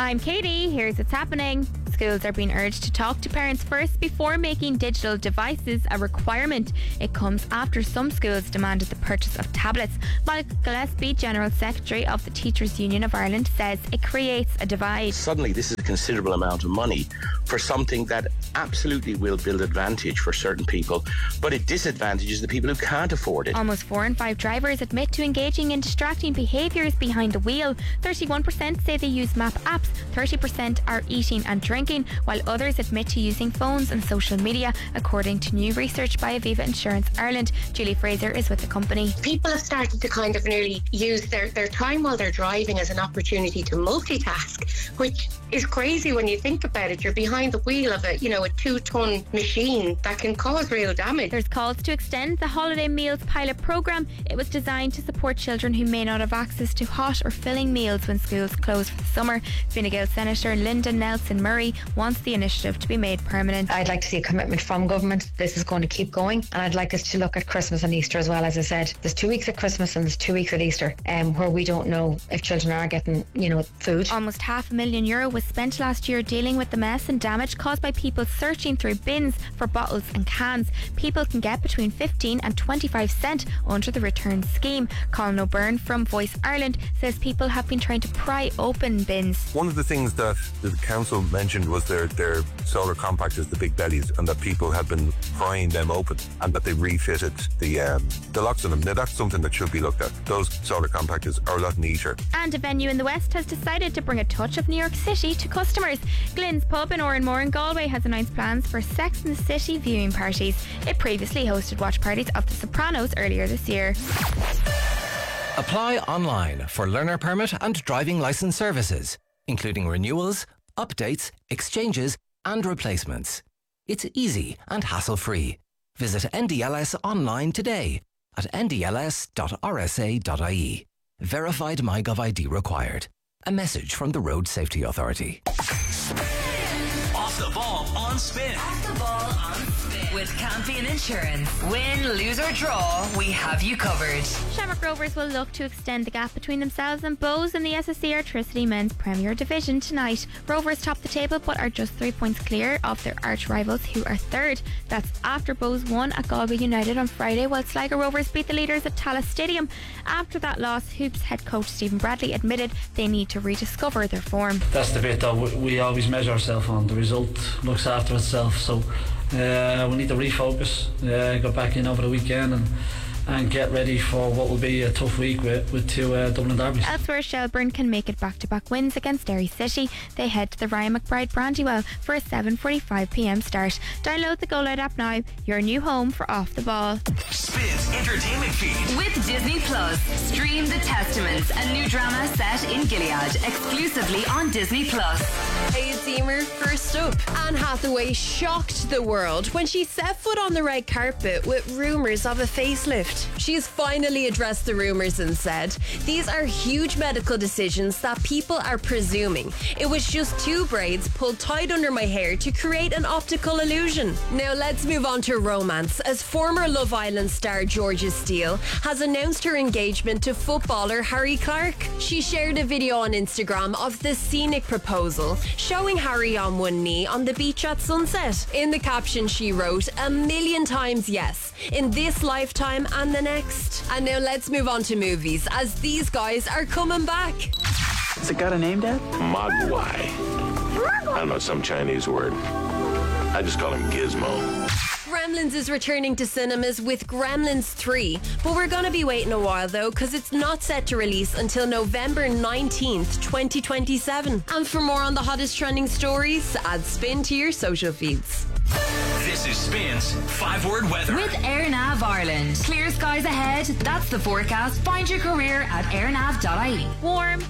I'm Katie. Here's what's happening. Schools are being urged to talk to parents first before making digital devices a requirement. It comes after some schools demanded the purchase of tablets. Michael Gillespie, General Secretary of the Teachers Union of Ireland, says it creates a divide. Suddenly this is a considerable amount of money for something that absolutely will build advantage for certain people, but it disadvantages the people who can't afford it. Almost 4 in 5 drivers admit to engaging in distracting behaviours behind the wheel. 31% say they use map apps, 30% are eating and drinking, while others admit to using phones and social media, according to new research by Aviva Insurance Ireland. Julie Fraser is with the company. People have started to kind of nearly use their time while they're driving as an opportunity to multitask, which is crazy when you think about it. You're behind the wheel of a 2-ton machine that can cause real damage. There's calls to extend the Holiday Meals pilot programme. It was designed to support children who may not have access to hot or filling meals when schools close for the summer. Fine Gael Senator Linda Nelson Murray wants the initiative to be made permanent. I'd like to see a commitment from government. This is going to keep going, and I'd like us to look at Christmas and Easter as well. As I said, there's 2 weeks at Christmas and there's 2 weeks at Easter, where we don't know if children are getting, food. Almost €500,000 was spent last year dealing with the mess and damage caused by people searching through bins for bottles and cans. People can get between 15 and 25 cent under the return scheme. Colin O'Byrne from Voice Ireland says people have been trying to pry open bins. One of the things that the council mentioned was their solar compactors, the big bellies, and that people had been prying them open and that they refitted the locks on them. Now that's something that should be looked at. Those solar compactors are a lot neater. And a venue in the West has decided to bring a touch of New York City to customers. Glenn's Pub in Oranmore in Galway has announced plans for Sex and the City viewing parties. It previously hosted watch parties of The Sopranos earlier this year. Apply online for learner permit and driving licence services, including renewals, updates, exchanges and replacements. It's easy and hassle-free. Visit NDLS online today at ndls.rsa.ie. Verified MyGov ID required. A message from the Road Safety Authority. Off the ball on Spin. Off the ball on Spin. With Campion Insurance. Win, lose or draw, we have you covered. Shamrock Rovers will look to extend the gap between themselves and Bohs in the SSE Airtricity Men's Premier Division tonight. Rovers top the table but are just 3 points clear of their arch rivals who are third. That's after Bohs won at Galway United on Friday, while Sligo Rovers beat the leaders at Tallaght Stadium. After that loss, Hoops head coach Stephen Bradley admitted they need to rediscover their form. That's the bit that we always measure ourselves on. The result looks after itself, so we need to refocus, go back in over the weekend and get ready for what will be a tough week with 2 Dublin derbies. Elsewhere, Shelbourne can make it back-to-back wins against Derry City. They head to the Ryan McBride Brandywell for a 7:45pm start. Download the Go Loud app now, your new home for Off the Ball. Spins Entertainment Feed. With Disney Plus, stream The Testaments, a new drama set in Gilead, exclusively on Disney Plus. Hey, it's Emer. First up, Anne Hathaway shocked the world when she set foot on the red carpet with rumours of a facelift. She's finally addressed the rumours and said, "These are huge medical decisions that people are presuming. It was just 2 braids pulled tight under my hair to create an optical illusion." Now let's move on to romance, as former Love Island star Georgia Steele has announced her engagement to footballer Harry Clarke. She shared a video on Instagram of the scenic proposal, showing Harry on one knee on the beach at sunset. In the caption she wrote, "A million times yes, in this lifetime and the next." And now let's move on to movies, as these guys are coming back. Has it got a name, Dad? Mogwai. I don't know, some Chinese word. I just call him Gizmo. Gremlins is returning to cinemas with Gremlins 3, but we're going to be waiting a while though, because it's not set to release until November 19th, 2027. And for more on the hottest trending stories, add Spin to your social feeds. This is Spin's 5-word weather. With AirNav Ireland. Clear skies ahead. That's the forecast. Find your career at airnav.ie. Warm,